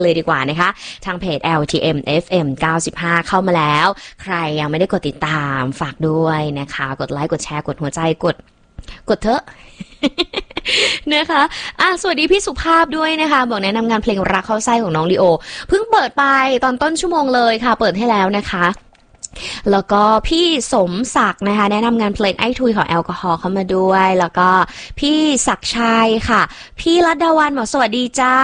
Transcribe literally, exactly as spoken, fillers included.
เลยดีกว่านะคะทางเพจ แอล ที เอ็ม เอฟ เอ็ม เก้าสิบห้า เข้ามาแล้วใครยังไม่ได้กดติดตามฝากด้วยนะคะกดไลค์กดแชร์กดหัวใจกดกดเถอะ นะคะอ่ะสวัสดีพี่สุภาพด้วยนะคะบอกแนะนำงานเพลงรักเข้าไส้ของน้องลีโอเพิ่งเปิดไปตอนต้นชั่วโมงเลยค่ะเปิดให้แล้วนะคะแล้วก็พี่สมศักดิ์นะคะแนะนำงานเพลงไอ้ทุยของแอลกอฮอล์เข้ามาด้วยแล้วก็พี่ศักดิ์ชัยค่ะพี่รัตดาวันบอกสวัสดีจ้า